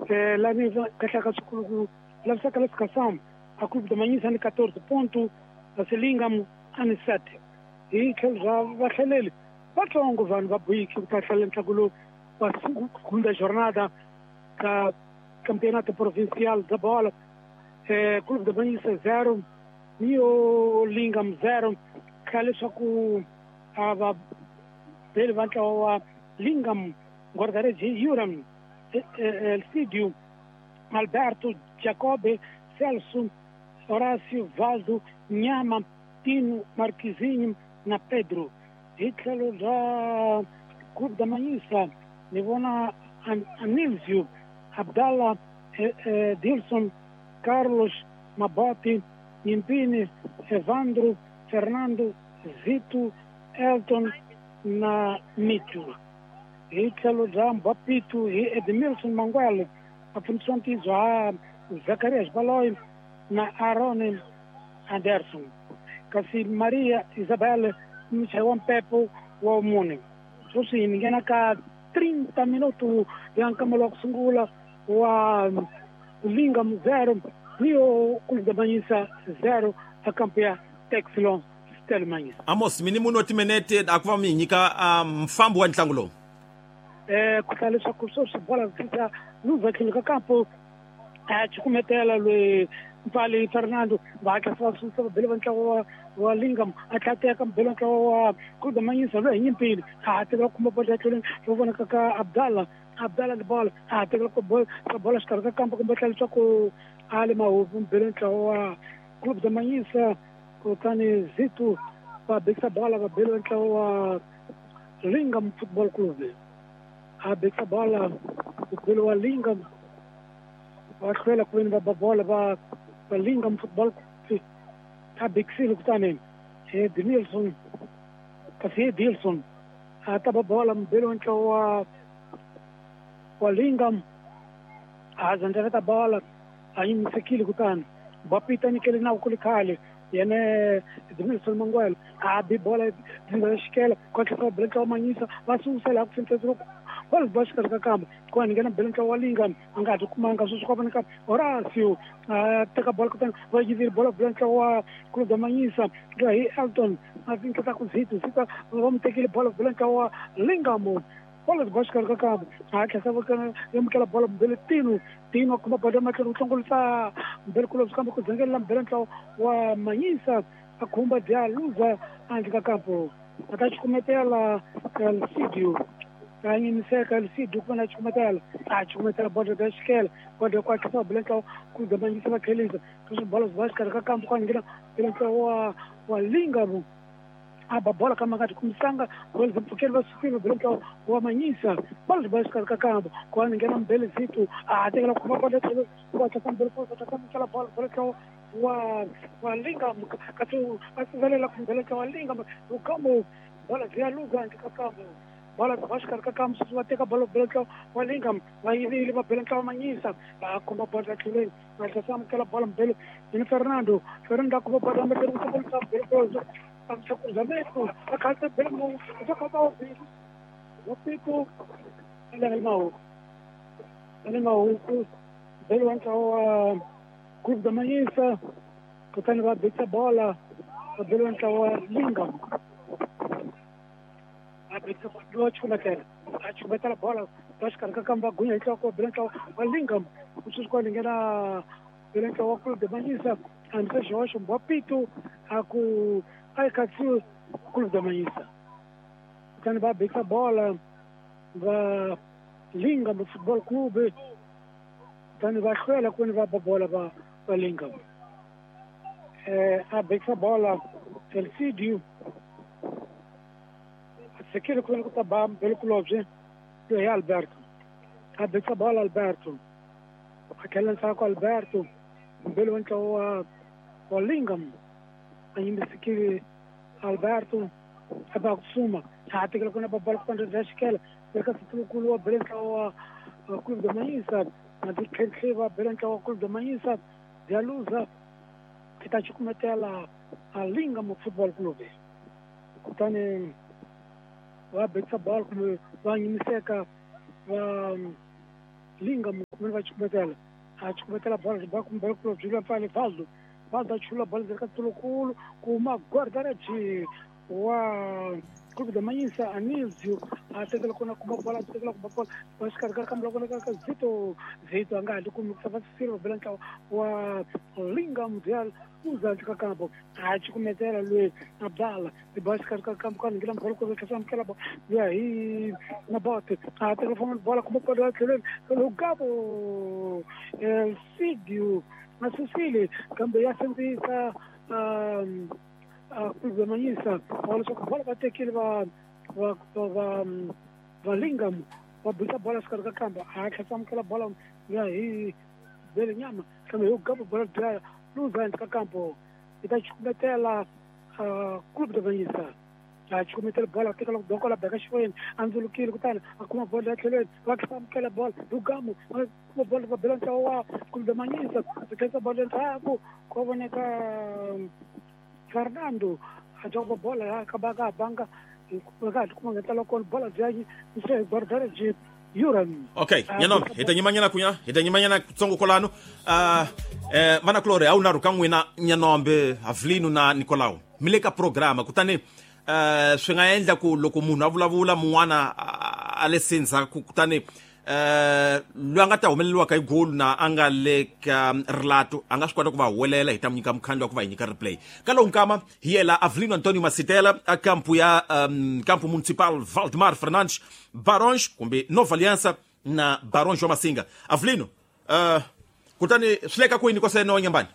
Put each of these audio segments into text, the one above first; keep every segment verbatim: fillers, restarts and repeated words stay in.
la neva katlaka sukulu la sakala skasam a clube de Manhissa ni catorze pontos a Selingam ani sete hi tlhela va tlheleli vatsongo vanhu va bohiki ku ta hlalela ntlangu lowu wa segunda jornada ka campeonato provincial da bola eh clube de Manhissa zero Neo Lingam zero ka leswaku ava bele vantla wa Lingam guardareggi Yuram Elcidio Alberto Jacobe Celso Horácio Valdo Nhama Tino Marquisinho na Pedro hi tlhelo bya clube da Manhissa ni vona Anilzio Abdallah Dilson Carlos Maboti Nimpini Evandro Fernando Zito Elton na Mitu hi tlhelo bya Mbapito hi Edmilson Manguele a função tizwa Zacarias Baloy na Aaron Anderson kasi Maria Isabel Michael Pepo wa Mune susi ningena ka trinta minutos yanka malok sungula wa Lingam zero Rio clube de Manhissa zero a campeã Texlon Stella Manhissa. Amos minimu noti menete akwa minyika mfambo wa ntlangu lo eh kuhlaliswa kusosi bola fita luva kilika campo a chikumetela lwe Mpali Fernando va ka fa su sa bele vantla wa wa Lingam atlateka bele vantla wa clube de Manhissa lo nyimpini a tela kuma bota tlole lo vona ka Abdallah Abdallah bola a tela ko bola ka bola starka campo ko betla ko ale ma o bele vantla wa clube de Manhissa ko tani Zito va beksa bola va bele vantla wa Lingam Football Club a beksa bola bele wa Lingam wa khwela ko va bola va Lingam Football Club a beksilo kutane e Dilson kasi Dilson ata ba bola mbele wantla wa wa Lingam a zandata bola a imsekile kutane bapita nikele na ukulikale yene Dilson Manguele a bi bola ndashikela kwa kwa Blanca wa Manhissa vasusela kusentetro wal bashkar ka kamba kwa ngena Blanca wa Lingam ngati kumanga susuka panika Horácio teka bola kutan va jivir bola Blanca wa clube de Manhissa gai Elton a vinka ta com Zito Zito vamos ter aquele bola Blanca wa Lingam bola bashkar ka kamba a ka sabe kana yam kala bola bele Tino Tino kuma bola ma kana utongol sa bele clube kamba ko zangela Blanca wa Manhissa akumba dia luza andika campo atachikumetela Elcidio kanye niseka Elcidio kuna chikumetela achikumetela boda dashkel boda kwa kifa Blanca ku de Manhissa bakhelisa kuzo bola bashkar ka campo kwa ngina Blanca wa wa Lingam aba bola kama ngati kumsanga bola zipokela basufika Blanca wa Manhissa bola bashkar ka campo kwa ngina mbele Zito atekela kuma boda kwa takambele kwa takambele bola Blanca wa wa Lingam katu asivalela kumbeleka wa Lingam ukamo bola vya lugha ndikakamo bola bashkar kakam swateka bola Blanca wa Lingam wa hivi ile Blanca wa Manhissa akoma bola kile na sasa kala bola mbele ni Fernando Fernando akoma bola mbele kwa bola mbele amchakuzameku akata bemo akaba wapiko ile mao ile mao bele wa clube de Manhissa kutani va beksa bola bele wa Lingam a beksa do chumetela a chumetela bola bashkar ka kamba gunya ko bele wa Lingam usus ko lingena bele wa clube de Manhissa ante Jorge Mbapito aku ai katsu clube de Manhissa kutani va beksa bola va Lingam Football Club tani va khwela kuni va bola va va Lingam eh a beksa bola Elcidio sekere kuni ko tabam bel club do é Alberto a beksa bola Alberto akela sa ko Alberto bel wanka wa wa Lingam ainda sekere Alberto aba kusuma atekela kuni ba bola kwanda dashkela beka tukulu wa Blanca wa clube de Manhissa na dikhentleva Blanca wa clube de Manhissa dialuza kitachikumetela a Lingam Football Club kutani wa beksa bola kuma wa nyimiseka wa Lingam kumene va chikumetela a chikumetela bola riba kumbele kulo bjula pale Valdo Valdo achula bola zeka tulukulu kuma guardareji wa Clube da Manhissa Anísio atekela kona kuma bola atekela kuma bola basikarikari kambula kona ka Zito Zito anga ali kuma kusava sirva belanka wa Linga Mundial uza tika kampo a chikumetela lwe Abdala de basikarikari kampo kana ngila bola ko ka samkela bo ya hi na bote a telefone bola kuma bola kele lo gabo el Sidio na Sicily kambe ya sentisa um a Clube da Manhissa bola só bola bater aquele va va va va Lingam va bisa bola skarga kamba a kasam kala bola ya hi bele nyama kama yo gabo bola dra luza ntika campo ita chikumetela Clube da Manhissa a chikumetela bola tekala dokola bega shwen anzulu kile kutana akuma bola tele va kasam kala bola dugamo kuma bola va belanta wa Clube da Manhissa tekesa bola ntapo ko boneka Fernando ajoba bola akabaga banga wakati kuma ngatala kon bola jaji nse bordare je Yuran. Okay, nyano hitanyimanya kunya hitanyimanya tsongo kolano uh, eh mana klore au naru kangwina nyanombe Avelino na Nicolau mileka programa kutani uh, swingaenda ku loko munhu avulavula mun'wana alesenza kutani eh lwanga ta humelelwa kai goal na anga le ka relato anga skwada kuva welela hitamnyika mkhandwa kuva inyika replay kalo nkama hiela Avelino Antonio Masitela a campo ya um, campo municipal Valdemar Fernandes Barões kumbe Nova Aliança na Barões wa Masinga Avelino uh, kutani sleka kwini kwa seno nyambani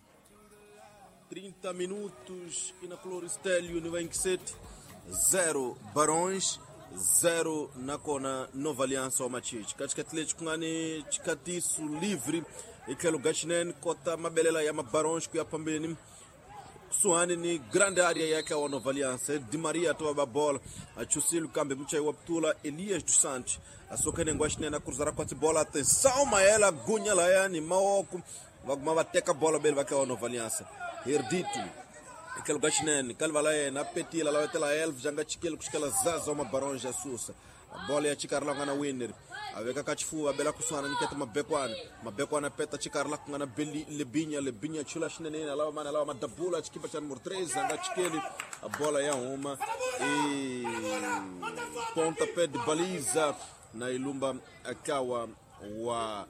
trinta minutos e na Cloristelio no vinte e sete zero Barões zero na kona Nova Aliança wa Machichi katika Atlético ngani chikatisu livre ikelo gachinen kota mabelela ya Barões kuya pambeni kusuhani ni grande área yake wa Nova Aliança Di Maria toa bola achusilu kambe mchai wa Ptula Elias dos Santos asokene ngwashinen na cruzara kwa bola atenção maela gunya la yani maoko waguma bateka bola bele wake wa Nova Aliança herdito aquele gachinen calvalaye na petila la wetela elf janga chikelo kushikala zaza uma Barões ya susa a bola ya chikarla ngana winner aveka kachifu abela kuswana niketa mabekwana mabekwana peta chikarla ngana beli lebinya lebinya chula shinene la mana la madabula chikipa cha numero três janga chikeli a bola ya uma e ponta pé de baliza na ilumba akawa wa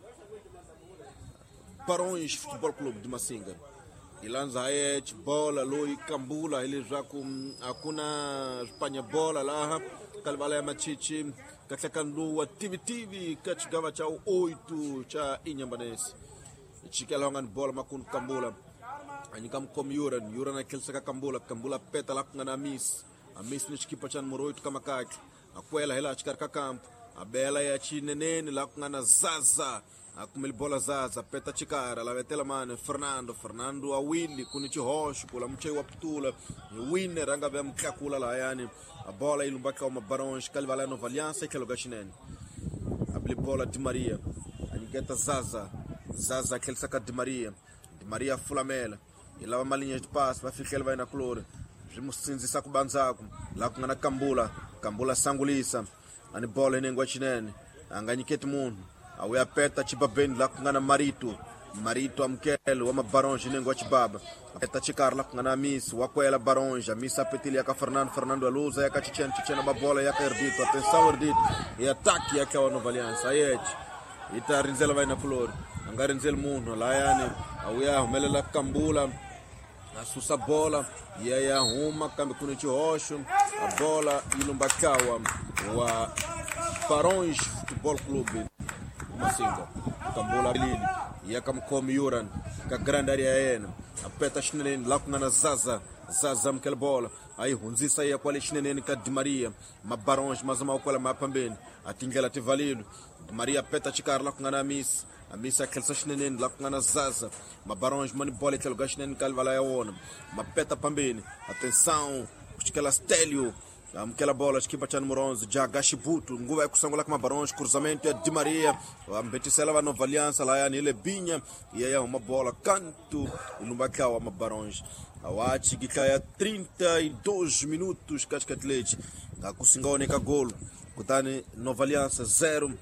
Barões Futebol Clube de Masinga ilanza hech bola loi kambula ile jaku hakuna Spanya bola laha kalvala ya Machichi katika kandu wa T V T V kachigava cha oito cha Inyambanesi chikalongan bola makun kambula anyikam kom Yuran Yuran akilsaka kambula kambula peta lakngana Amis Amis ni chikipa cha numero oito kama kaki akwela hela chikarka kamp abela ya chinenene lakngana Zaza akumeli bola Zaza peta chikara la vetela mane Fernando Fernando a Willy kunichi hosho kula mchei wa Ptula winner anga vya mkakula la yani a bola ilumbaka wa Barões kalvala Nova Aliança ikelo gachinen abli bola Di Maria aniketa Zaza Zaza kelsaka Di Maria Di Maria fulamela ilawa malinha de passe vai ficar vai na clore rimusinzisa kubanzako la kungana kambula kambula sangulisa ani bola inengwa chinene anganyiketi munhu awe apeta chibabeni la kungana Marito Marito amkelo wa Barões inengwa chibaba apeta chikarla kungana Amis wakwela Barões Amis apetili yaka Fernando Fernando aluza yaka chichen chichena babola yaka Herdito atenção Herdito e ataque yaka wa Nova Aliança ayeti ita rinzela vai na flor angarinzel munhu la yani awe humelela kambula asusa bola e aí arruma kambe kunichi hosho a bola ilumbakawa wa Barões Futebol Clube Masinga kambula lili yakamkom Yuran ka grande área yena apeta shinene lakungana Zaza Zaza mkel bola aí hunzisa ya kwale shinene ka Di Maria ma Barões mazama ukwala mapambeni atingela tivalido Di Maria peta chikar lakungana Amis Amis akelsa shinene lakungana Zaza ma Barões mani bola kel gashinene kalvala ya wona ma peta pambeni atenção kuchikela Stélio amkela bola chikipa cha numero onze jaga Shibutu nguva ya kusangula kama Barões cruzamento ya Di Maria ambetisela va Nova Aliança la yani ile binya yaya uma bola canto ilumbaka wa Barões awachi gikaya trinta e dois minutos katika Atlético akusingaoneka golo kutani Nova Aliança zero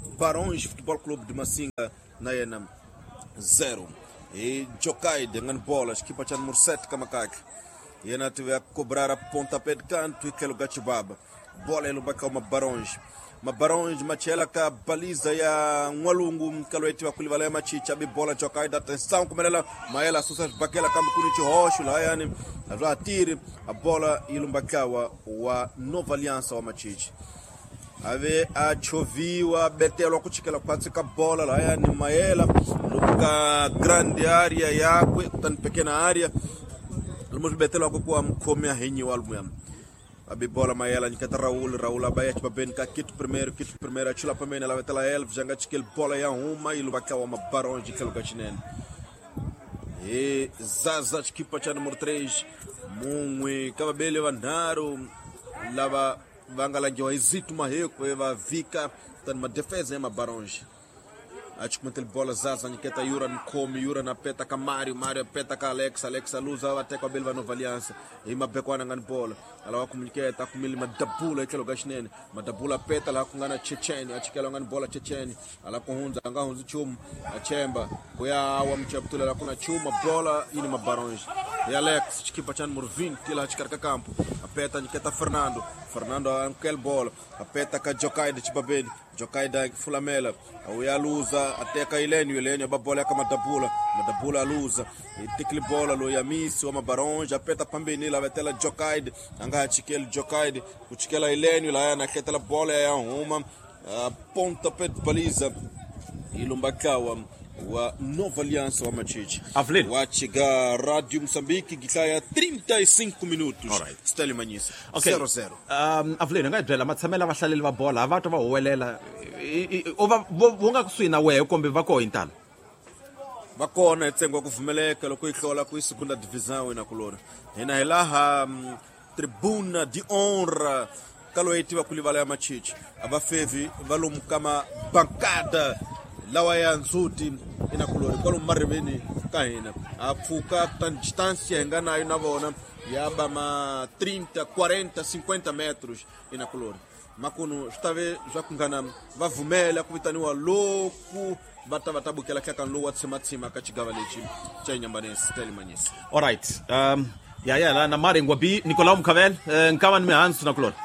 Barões Futebol Clube de Masinga na Ena zero. E Jokaide ngan bola, equipa de número sete Kamakaki. E ena teve a cobrar a pontapé de canto e aquele Gachibaba. Bola ele vai uma Barões. Ma Barões machela ka baliza ya Nwalungu kaloeti wa kulivala machicha bi bola Jokaide atenção como ela maela susa bakela kama kunichi hosho la yani a tire a bola ilumbakawa wa Nova Aliança wa machichi. Ave a choviwa betelo kuchikela kwatsika bola la yani maela luka grande área yakwe tan pequena área lumos betelo kwa mkomea henyi walmu abi bola maela nikata Raul Raul abaya chibabeni ka kitu primeiro kitu primeiro achila pamena la betela elf janga chikel bola ya uma ilubakawa ma Barões de kelo gachinene e Zaza equipa cha número três Mumwe kababele vanaro lava vangalangiwa izito maheko eva vika tan ma defesa ma Barões acho que metel bola Zaza niketa Yura come Yura na peta ka Mario Mario peta ka Alex Alex luza até com a Belva Nova Aliança e ma bekwana ngan bola ala komuniketa kumili madabula ekelo gashnene madabula peta la kungana Checheni achikelo ngan bola Checheni ala kuhunza anga hunzi chum achemba kuya wa mchaptula la kuna chuma bola ini ma Barões e Alex equipa cha número vinte lá chikarka campo apeta niketa Fernando Fernando ankel bola apeta ka Jokaide chibabeni Jokaide Fulamela au ya luza ateka Ilenio Ilenio babola kama Madabula Madabula luza itikli bola lo ya misi wa Barões apeta pambeni la vetela Jokaide anga chikel Jokaide kuchikela Ilenio la yana ketela bola ya uma ponta pet baliza ilumbakawa wa Nova Aliança wa Machichi wachiga Radio Moçambique gikaya trinta e cinco minutos Steli Manyisa okay. zero zero um Avelino ngayidlela matsamela abahlaleli ba bola abantu abahowelela ova vonga kuswina wehe kombe vako intalo bakona etsengwa kuvumeleka lokho ihlola ku segunda divisão ina kulona ina helaha um, tribuna de honra kaloeti wa kulivala ya Machichi abafevi valum kama bancada lawa ya nzuti ina kulori kwalo mariveni kahina afuka tan distância engana aí na vona yaba ma trinta, quarenta, cinquenta metros ina kulori makuno estave já kungana vavumela kubitaniwa louco bata batabukela kaka lo watsema tsima kachigava lechi cha nyambanesi Steli Manyisa. All right, um ya ya la na mare ngwabi Nicolau Mkavel nkama nimeanza na kulori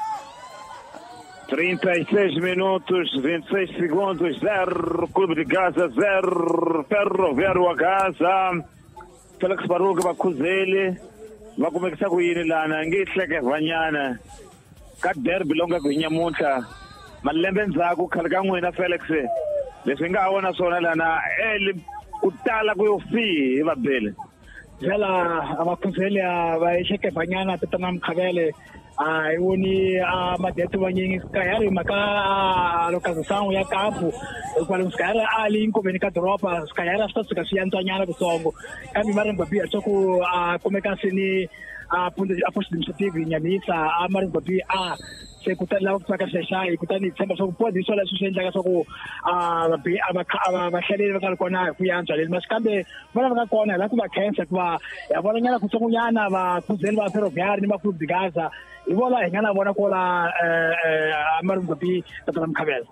trinta e seis minutos, vinte e seis segundos, zero Clube de Gaza, zero Ferroviário a Gaza. Felix Baruga bakuzeli vakumekisa kuyini lana ngihleke vanyana ka derby longa kunyamunta malembe ndzhaku khale ka n'wina Felix leswi nga wona swona lana eli kutala kuyofi va bele jela abakuzeli abayisheke vanyana tetana Mkhavele ai woni a madeto vanyingi skayari maka lokazisangu ya kampu kwalo skayari ali inkomeni ka dropa skayari asitsuka siyantanyana kusongo kambi mari ngwabi atsoku komeka sini a punto aposto administrativo nyamisa a mari ngwabi a sekutala ukutaka seshai kutani tsemba soku podi sola susendla soku a babi abahlaleli bakalkona kuyantsha leli masikambe bona bakakona la kuba cancer kuba yabona nyana kutsongunyana ba kuzeli ba Ferroviário ni ba Clube de Gaza ibola ingana bona kola eh amari ngwabi tatana Mkhavele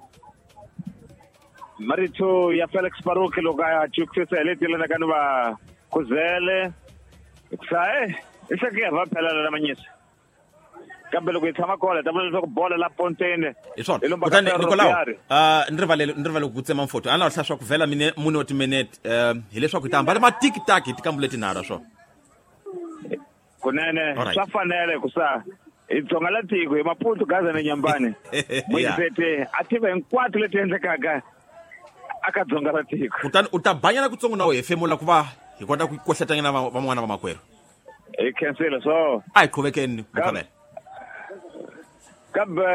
marito ya Felix Baruga loka chuksesa eletile na kanuba kuzele kusae isake va phela la Manyisa kambe loko itshama kola tabona leswaku bola la Pontene isona kutani Nicolau ah nirivale nirivale kutsema mfoto ana hlashwa kuvela mine munoti minute eh hileswaku itamba le ma tiktak tikambuleti nara swo kunene swafanele kusa itsonga la tiko emapuntu Gaza na Nyambane mwizete ativa hinkwatu leti endlekaka aka dzonga la tiko kutani utabanyana kutsongo nawe hefemula kuva hi kota ku kohletanyana va mwana va makwerhu e cancel so ai khuvekeni Mkhavele kab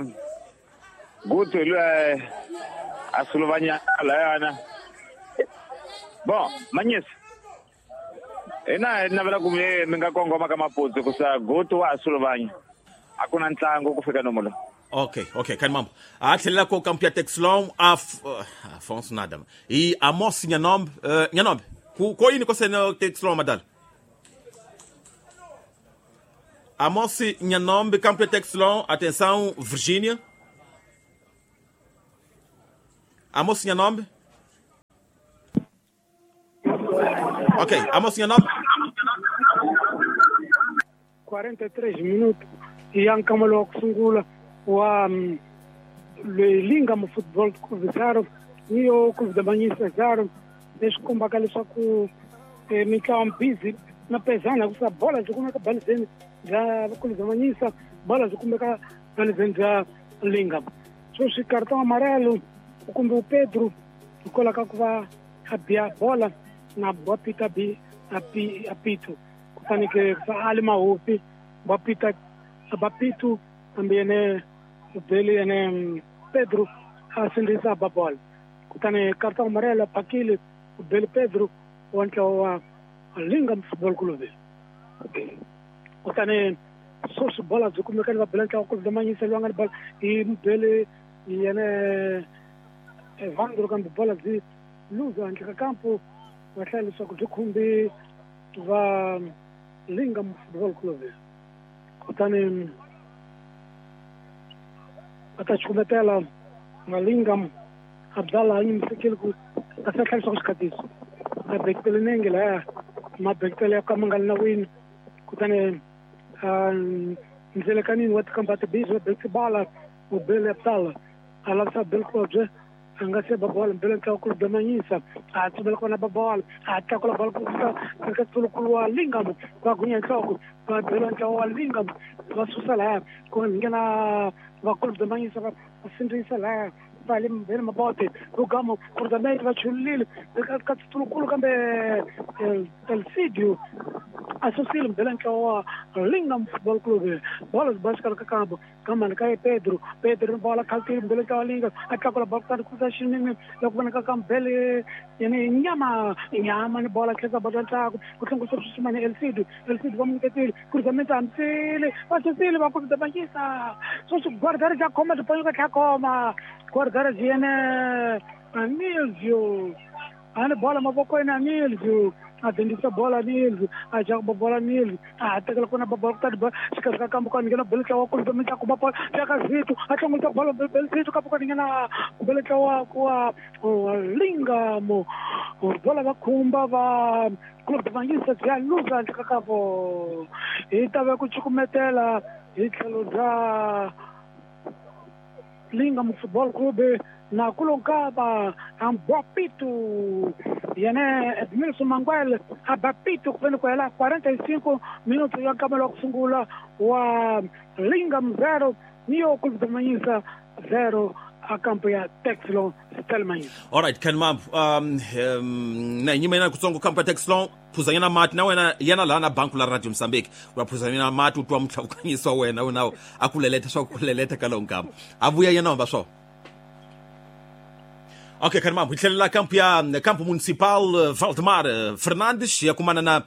gutu lwa asuluvanya la yana bon Manyisa ena navela kumye minga kongoma kama putsi kusa gutu wa asuluvanya akuna ntlangu kufika nomulo okay okay kan mambo athlela ko kampu ya Texlon af Afonso Nadam e Amos Nyanombe Nyanombe ku ko yini ko sena Texlon madal Amos Nyanombe kampu ya Texlon atenção Virgínia Amos Nyanombe? Ok, Amos Nyanombe? quarenta e três minutos e ankamalo kusungula wa um, le Lingam Football Club zero niyo Club da Manyisa zero deixa kumbuka leswaku eh, mitlawa busy na pezana kusa bola zikumeka balizeni za Club da Manyisa bola zikumeka balizeni za Lingam so si cartão amarelo kumbe o Pedro ukola kakuva abia bola na bopita bi api apito kutani ke sa alima hopi bopita abapitu ambiene ubeli ene Pedro asindisa babol kutani cartão amarelo pakili ubeli Pedro wanka wa Lingam Football Club kutani source bola zukumeka na blanca ko de Manyisa lwanga bal e ubeli ene Evandro kan bola zi luza ntika campo wahlala sokuzikhumbi va Lingam Football Club kutani atachukumetela na Lingam Abdallah ani msikilku asakhali sokuskatiso abekele nengela ma bekele kamangal na win kutani nzele kanini wat kambate bizo bekbala ubele Abdallah ala sa belkoje angase babol belen ka Club da Manyisa atubel kona babol atakula bal kusa katul kulwa Lingam kwa gunya tsoko kwa belen ka wa Lingam wasusala kwa ngena wa Club da Manyisa asindisa la bali mbele mabote rugamo kurdamait vachulil katul kulu kambe el video asosil belen ka wa Lingam Football Club bola baskal ka kambo kama kai Pedro Pedro bola kalti belen ka Lingam atakula bal kusa shinin lokwana ka kambele yani nyama nyama ni bola keza badanta kutungu sosimane el video el video vamuketili kurdamita amsile asosil ba Club da Manyisa so so guardare ja koma de ponga ka koma guardare jiene Anilzio ana bola maboko ina Anilzio atendisa bola Anilzio aja bola Anilzio atakala kuna bola tadba sikaka kambo kwa ngena belka wa Club da Manyisa kwa bola yaka vitu atamulta bola belka kwa kwa ngena belka wa kwa Lingam bola bakumba ba Club da Manyisa ya luza ntikakapo itawe kuchukumetela itlalo da Lingam Football Club na kulongaba ambopitu yene Edmilson Manguel abapitu kwenda kwa la quarenta e cinco minutos ya kamera kusungula wa Lingam zero niyo Club da Manyisa zero a campo ya Texlon Stelmanyisa. All right, Kenma um, um na nyima ina kutsongo campo ya Texlon phuzanyana mati na wena yana lana banku la Radio Mozambique waphuzanyana mati utwa mhlawukanyiswa wena unawo akuleletha swa kuleletha kalongam abuya yenomba so. Ok, Kenma hithlela campo ya campo municipal Valdemar Fernandes ya kumana na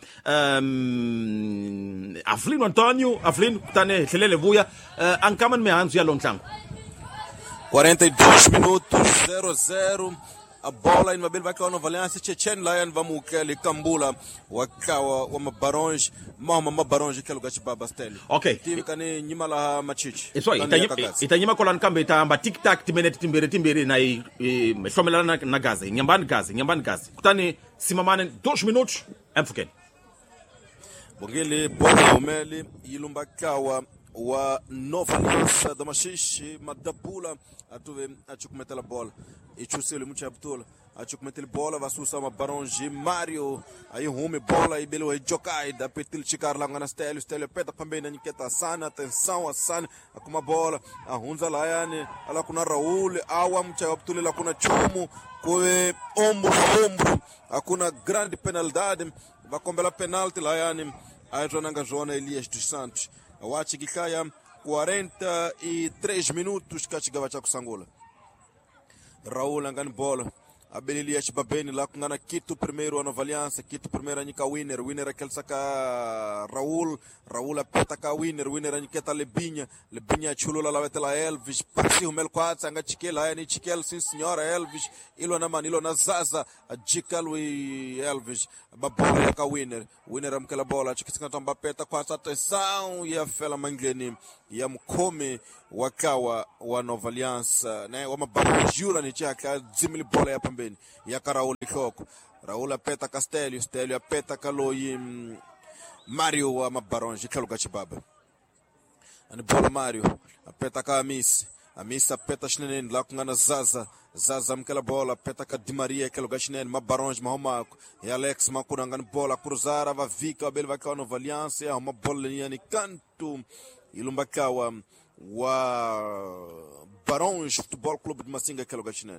um Avelino Antonio Avelino kutane hithlela vuya uh, ankaman mehanzu ya lontlango quarenta e dois minutos, zero zero. A bola em Mabel vai cair no Valência. Chechen Lion vamos que ele Cambula, o Kawa, o Mabarões, Mama Mabarões, que é o lugar de Babasteli. Ok. Tive que nem Nimala Machichi. Isso aí. Itanyima kolan kambe tamba tic tac timenet timbere timbere na i shomela na na Gaza, nyambani Gaza, nyambani Gaza. Kutani simamane dois minutos, emfuken. Bongele bola umeli Yilumba Kawa wa Nova Aliança da Machichi Madabula atuve achukumetela bola ichusele mucha abtula achukumetela bola vasusa Mabarões Mario aí rume bola e belo jokai da petil chicar lá na stelo stelo peta também na niketa sana atenção a sana akuma bola a hunza lá yani ala kuna Raul awa mucha abtula lá kuna chumu kwe ombro ombro akuna grande penalidade vai combela penalti lá yani a Jonanga Jona Elias dos Santos awachi kikaya quarenta e três minutos kachigava cha kusangula Raul angani bola abelilia chibabeni lá com ngana Quito primeiro a Nova Aliança Quito primeiro anika winner winner aquele saca Raul Raul apeta ka winner winner aniketa Lebinha Lebinha chulula la vetela Elvis pasi o mel quatro anga chikela yani chikel sim senhora Elvis ilo na manilo na Zaza ajikalu Elvis babola ka winner winner amkela bola chikisika tamba peta quatro atenção e a fela mangleni ya mkome wakawa wa Nova Aliança ne wa mabaronji yula ni chaka zimili bola ya pambeni ya Raul Ikoko. Raul apeta ka Stelio, Stelio apeta ka loyi Mario wa mabaronji kaluga chibaba. Ani bola Mario apeta ka Amis, Amis apeta shinene la kungana Zaza, Zaza mkela bola apeta ka Di Maria kaluga shinene mabaronji mahomako. E Alex makuna ngani bola cruzara va vika bele va ka Nova Aliança ya uma bola ni canto ilumbakawa wa Barões Futebol Clube de Masinga kaluga shinene.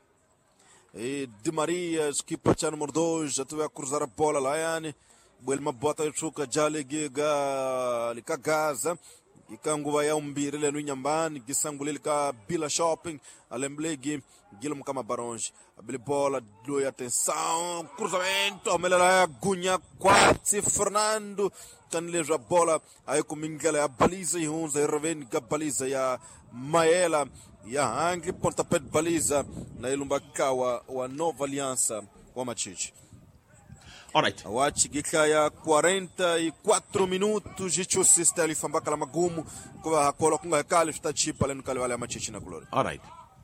E Di Maria skipa cha número dois já tu vai cruzar a bola lá yani bele mabota chuka jale giga likagaza ikanguva ya umbiri lenu nyambani gisangulili ka Bila Shopping alemblegi gilum kama Barões abele bola do ya atenção cruzamento amelela Gunha quase Fernando tanleja bola aí com mingala ya baliza e hunza e reven ga baliza ya Maela ya hangi pontapé de baliza na ilumbakawa wa Nova Aliança wa Machichi. Alright. Awachi gika ya quarenta e quatro minutos e chusi steli fambaka la magumu kwa hakola kunga kali fitachipa lenu kali wale Machichi na Glory. Alright.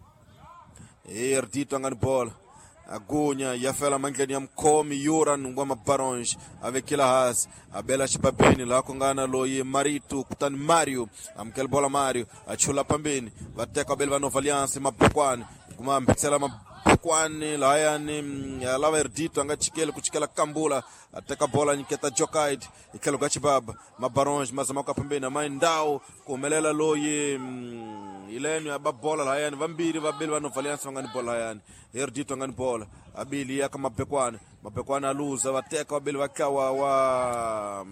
Erdito angani bola. Agunha ya fela mangani ya mkomi Yuran wa mabaronji avekila hasi abela chipapini la kongana loye Marito kutani Mario amkel bola Mario achula pambeni vateka bela Nova Aliança mapokwani kuma mbetsela mapokwani la yani ya lava Erdito anga chikele kuchikela Kambula ateka bola niketa Jokaid ikelo gachibaba mabaronji mazamaka pambeni amaindao kumelela loye ilenu ya babola la yani vambiri vabeli Nova Aliança ngani bola yani Erdito ngani bola abili ya kama Mapekwane Mapekwane aluza wateka wabili wakawa wa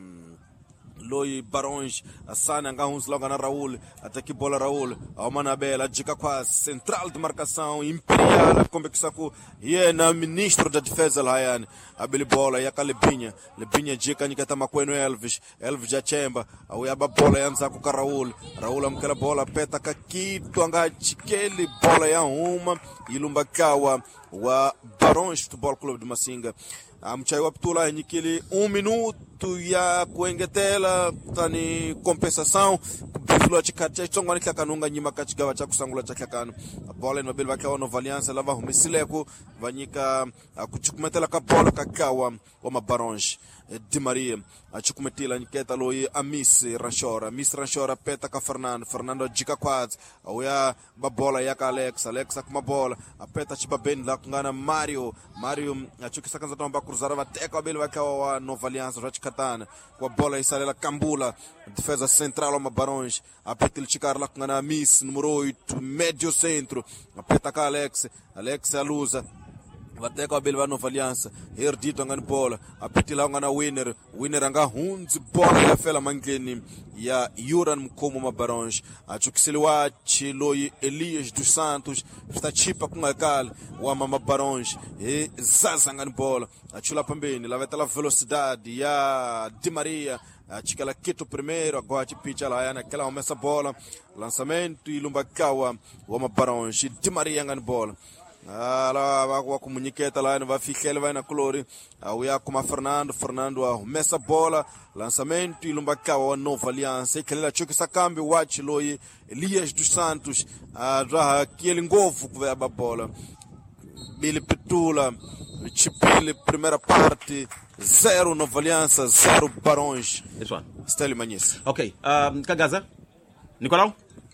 loyi Barões asana ngahunzi logo na Raul ataki bola Raul awmana bela jika kwa central de marcação imperial convexa com yena ministro da defesa lá yani abili bola ya Lebinha Lebinha jika nikata makweno Elvis Elvis ja chemba au ya bola yanza ku Raul Raul amkela bola peta ka kitu anga chikeli bola ya uma ilumbakawa wa Barões Futebol Clube de Masinga. Amchai waptula nikili um minuto ya kuengetela tani compensação biflo chikacha tsongwani kakanunga nyima kachigawa cha kusangula cha kakano bola ni mabili wakawa Nova Aliança lava humisileko vanyika kuchukumetela ka bola kakawa wa mabaronji Di Maria achikumetela niketa loyi Amis Ranchora Amis Ranchora peta ka Fernando Fernando jika quads auya babola ya ka Alex Alex kuma bola apeta chibabeni la kungana Mario Mario achukisa kanza tomba cruzara vateka wabili wakawa wa Nova Aliança rachikatana kwa bola isalela Kambula defesa central wa mabaronji apeta lichikar la kungana Amis número oito médio centro apeta ka Alex Alex aluza vateka wabili Nova Aliança Erdito ngani bola apetila ngana winner winner anga hunzi bola ya fela mangeni ya Yuran mkomo mabaronji achukisiliwa chiloyi Elias dos Santos está chipa kunga kali wa mabaronji e Zaza ngani bola achula pambeni la vetela velocidade ya Di Maria achikala kitu primeiro agora chipicha la yana kala umesa bola lançamento ilumbakawa wa mabaronji Di Maria ngani bola ala wa kumunyiketa lá vai ficar vai na Glory au ya kuma Fernando Fernando a messa bola lançamento ilumbakawa wa Nova Aliança ikela chuki sakambi watch loyi Elias dos Santos a raha kiele ngovu kwa bola Bili Petula Chipile primeira parte zero Nova Aliança zero Barões. This one Steli Manhis. Okay, um Kagaza Nicolau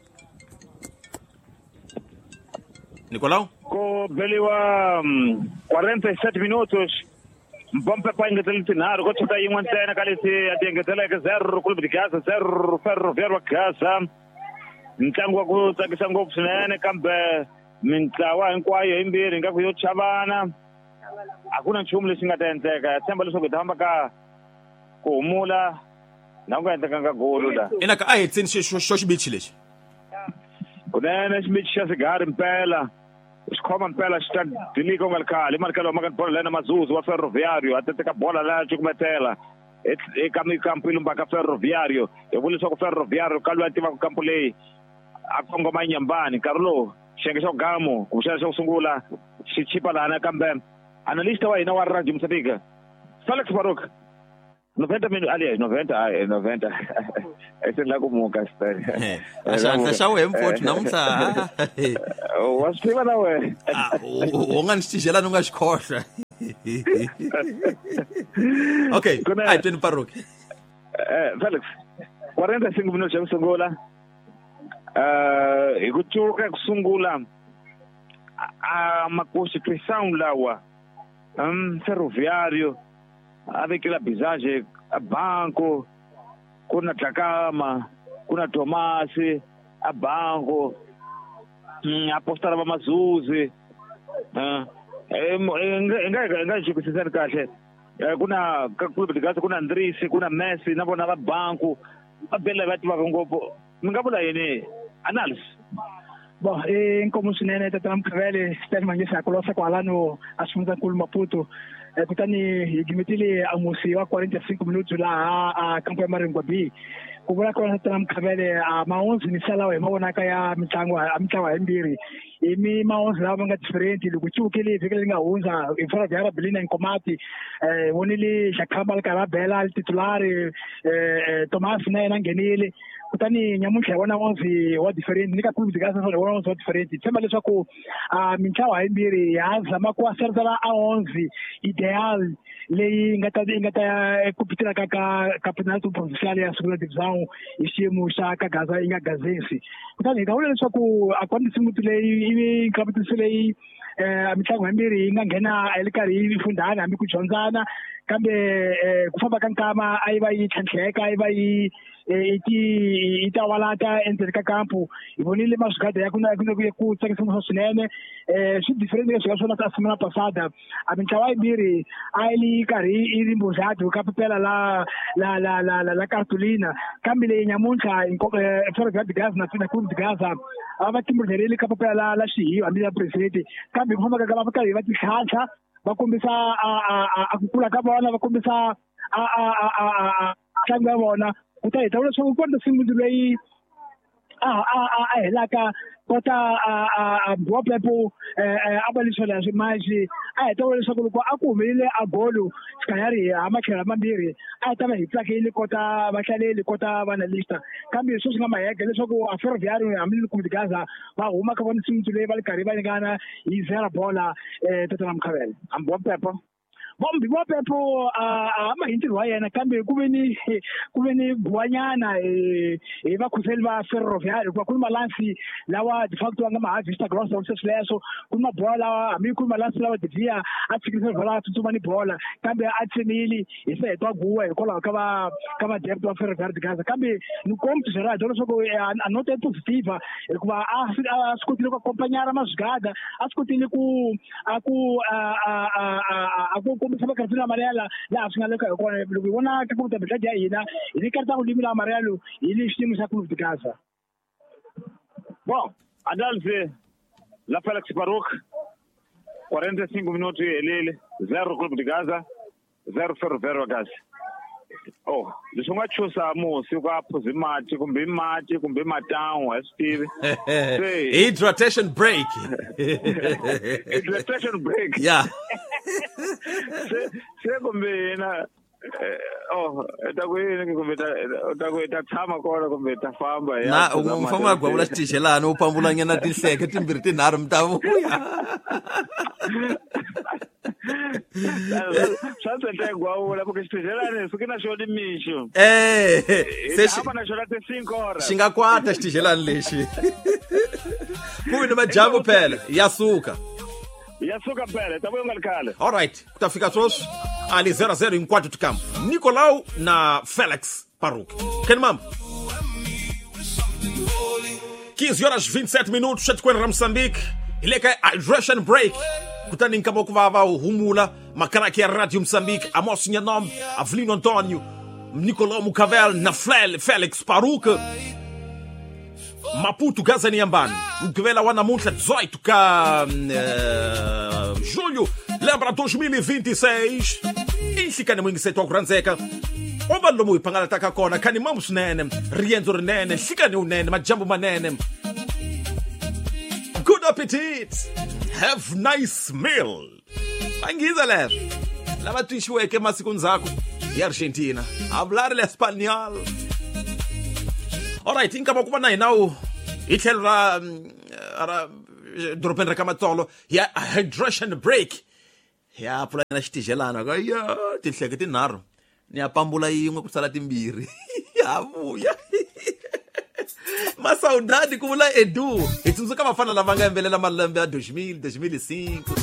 Nicolau com beliwa um, quarenta e sete minutos Mbompe pa ingetelitinar Gotita yung antena kalisi Ati ingeteleka zero Clube de Gaza zero Ferroviário Gaza Ntangu wa kutakisa ngoku sinene Kambe Mintawa inkwayo imbiri Ngaku yu chabana Hakuna nchumli singatenteka Temba luso kitamba ka Kuumula Nangu enteka nga guluda Inaka ahe tsin shoshi bichilish Kunene shmichi sigari mpela Escoma mpela está diligo malcali marcalo magan por lena mazuzu wa ferroviário até que a bola lá chukumetela e caminho campo ilumba ka ferroviário eu vou só com ferroviário calma ativa com campo lei a Congo manyambani Carlo chega só gamo usha só sungula chichipa lá na cambe analista wa ina wa radio Msadiga Felix Baruch noventa minutos, aliás, noventa, ai, noventa. Esse é lá como um castelo. Ashanhla xa wena mfowethu namuntlha. Wa swi tiva na wena. U nga ni xitijelana u nga xi khohlwa. Okay, ai tweni Farouk. Eh Felix, quarenta e cinco minutos ya ku sungula. Eh hi ku cuka ku sungula a maconstituição lawa. Um ferroviário, avekela bizage a banco, kuna Tlakama, kuna Tomasi, a banco, apostara ba Mazuzi. Eh enga enga jikusisana kahle. Kuna club de Gaza, kuna Andrisi, kuna Messi, na bona ba banco. Abela bathi ba ngopho. Ngabula yini analysis. Bom, em como se nene Tata Mkhavele stani mangisa kolosa kwa lano asifunza nkulu Maputo eh, kutani gimetile amusi wa quarenta e cinco minutos la a campo ya Marengo B kubula kwa Tata Mkhavele a maonzi ni sala we mabona kaya mitlango amitlawa embiri imi maonzi la banga different lukuchukile vekele nga hunza infora ya Belina inkomati eh wonile Shakambal Karabela titulare eh Thomas na ngenile kutani nyamuntlha wana onzi wa different nika club zikaza wana onzi wa different tsema leswaku a mitlawa himbiri ya zama ku aserzala a onzi ideal leyi nga ta nga ta kupitela ka ka campeonato provincial ya segunda divisão hi xiyimo xa ka Gaza inga Gazensi kutani hi vula leswaku a kondisimuti leyi ivi competition leyi eh mitlangu himbiri nga nghena elikari yi fundana hambi ku dyondzana kambe ku famba ka nkama a yi va yi tlhantlheka a yi va yi iti itawalata endzeni ka kampu hi vonile maswigada ya kuna kuna ku tsakisa swinene eh swi different leswi swona ta semana passada a mitlawa yimbirhi a yi karhi yi rimbuzado kapitela la la la la la Cartolina kambe leyi nyamuntlha Ferroviário de Gaza na Fina Club de Gaza a va timbulherile kapitela la la xihiyo hambi ya president kambe ku famba ka va karhi va tihlahla va kombisa a ku kula ka vona va kombisa a a a tlanga ya vona kutani hi ta vula leswaku kwanda simuti leyi a a helaka kota a bopepo a balisiwa la swimaji a hi ta vula leswaku loko a ku humelele a golo xikayari ha matlhela mambirhi a hi ta va hi tsakile kota vahlaleli kota vanalista kambe sweswo swi nga maheke leswaku a Ferroviário hambi Club de Gaza va huma ka vona simuti leyi va ri karhi va nyikana hi zera bola Tata Mkhavele hambi bopepo bombi bopepo ama hi ntirho wa yena kambe ku ve ni ku ve ni buwanyana hi vakhuseli va Ferroviário ku ku malansi lawa de facto nga ma vista grossa sweswo ku ma bola hambi ku malansi lawa de via a tsikisa vala tsutsuma ni bola kambe a tsemili hi se hetwa guwa hikwalaho ka va ka va depth wa Ferroviário de Gaza kambe ni komti zera dolo soko a nota positiva hikuva a a skotile ku acompanhar maswigada a skotile ku a ku a ku kombisa va kartula Mariala laha swi nga le ka hikona loko hi vona ka komita betla ya hina hi ni karta ku limila Marialo hi le xiyimo xa Club de Gaza. Bom, análise la Felix Farouk, quarenta e cinco minutos elele, zero Club de Gaza, zero Ferroviário Gaza. Oh, leswi nga chusa musi ku aphuza mati kumbe mati kumbe matango a swi tivi. Hydration break. Hydration break. Yeah. se se kumbe na oh ta ku yini kumbe ta ta ku ta tshama kona kumbe ta famba ya na umfama gwavula xitijelana u pambulanya na tinhleke timbirhi tinharhu mi ta vuya swa tsentla gwavula porque xitijelana suke na xona mixo eh se xi na xona ti cinco horas xi nga kwata xitijelana lexi ku ni majambo phela yasuka yasuka phela ta vuya ngalikale. All right, kutafika sweswo ali zero a zero hinkwatu tikampo Nicolau na Felix Farouk. Ken mam quinze horas vinte e sete minutos xatikwena Moçambique ileka hydration break kutani nkama kuvava humula makaraki ya Radio Moçambique Amos Nyanom Avelino Antonio Nicolau Mkhavele na Felix Farouk Maputo Gaza ni ambani Mkhavele wana muntla dezoito ka uh, julho lembra dois mil e vinte e seis infikane mwingi setu wa kuranzeka Oba lomu ipangala taka kona kani mamu sunene rienzo rinene shikani unene majambo manene. Good appetite. Have nice meal. Mangiza lezo lava tuishiweke masiku nzako hi Argentina a vulavula Espanol. Alright, inkama ku va na hina u hi tlhelo ra ra dorobeni ra ka Matsolo ya hydration break ya pfula na xitijelana ka ya tinhleke tinharhu ni ya pambula yin'we ku sala timbirhi ya vuya masaudade ku vula Edu hi tsundzuka vafana lava nga yimbelela malembe ya two mil two mil five